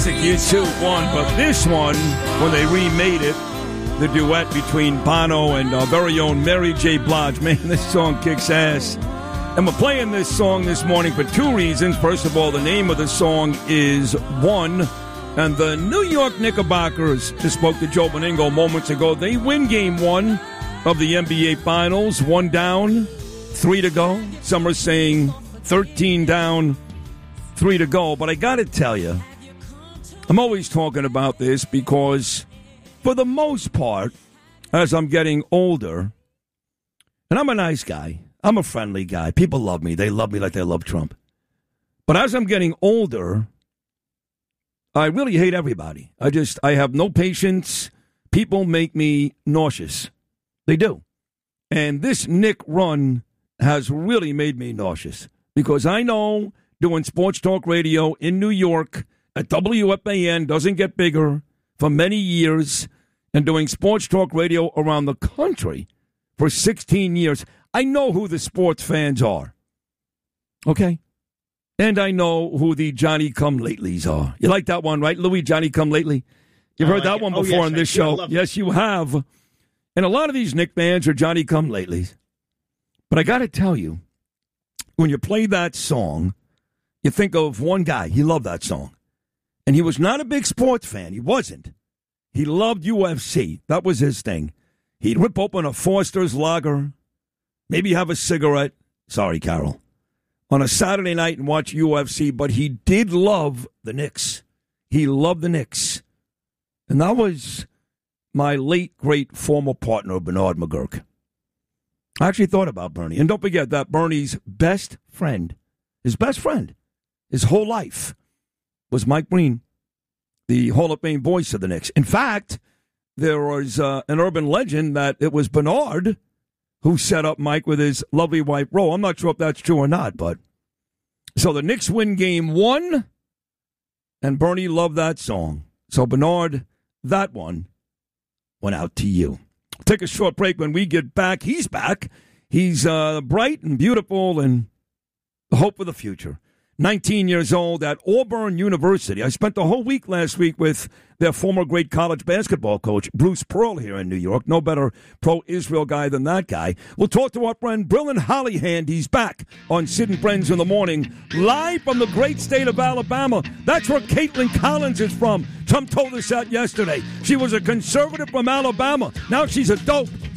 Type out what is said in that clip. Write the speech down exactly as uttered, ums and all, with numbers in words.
You two won, but this one, when they remade it, the duet between Bono and our very own Mary J. Blige, man, this song kicks ass. And we're playing this song this morning for two reasons. First of all, the name of the song is One, and the New York Knickerbockers, just spoke to Joe Beningo moments ago, they win game one of the N B A Finals, one down, three to go. Some are saying thirteen down, three to go. But I got to tell you, I'm always talking about this because, for the most part, as I'm getting older, and I'm a nice guy, I'm a friendly guy. People love me. They love me like they love Trump. But as I'm getting older, I really hate everybody. I just, I have no patience. People make me nauseous. They do. And this Knick run has really made me nauseous because I know doing sports talk radio in New York at W F A N doesn't get bigger for many years, and doing sports talk radio around the country for sixteen years. I know who the sports fans are, okay? And I know who the Johnny-come-latelys are. You like that one, right, Louis, Johnny-come-lately? You've heard like that one before oh, yes, on this I show. Yes, you have. And a lot of these Knick fans are Johnny-come-latelys. But I got to tell you, when you play that song, you think of one guy. He loved that song. And he was not a big sports fan. He wasn't. He loved U F C. That was his thing. He'd rip open a Foster's Lager, maybe have a cigarette. Sorry, Carol. On a Saturday night and watch U F C. But he did love the Knicks. He loved the Knicks. And that was my late, great former partner, Bernard McGurk. I actually thought about Bernie. And don't forget that Bernie's best friend, his best friend, his whole life, was Mike Breen, the Hall of Fame voice of the Knicks. In fact, there was uh, an urban legend that it was Bernard who set up Mike with his lovely wife, Ro. I'm not sure if that's true or not, but so the Knicks win game one, and Bernie loved that song. So, Bernard, that one went out to you. Take a short break. When we get back, he's back. He's uh, bright and beautiful and the hope for the future. nineteen years old at Auburn University. I spent the whole week last week with their former great college basketball coach, Bruce Pearl, here in New York. No better pro-Israel guy than that guy. We'll talk to our friend Brillen Hollyhand. He's back on Sid and Friends in the Morning, live from the great state of Alabama. That's where Caitlin Collins is from. Trump told us that yesterday. She was a conservative from Alabama. Now she's a dope.